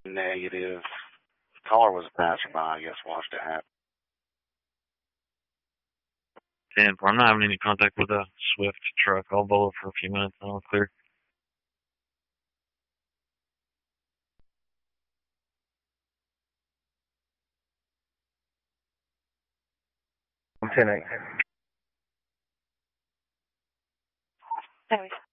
Negative. Caller was a passerby, I guess, watched it happen. 10, I'm not having any contact with a Swift truck. I'll bolo for a few minutes and I'll clear. I'm 10-8. There we go.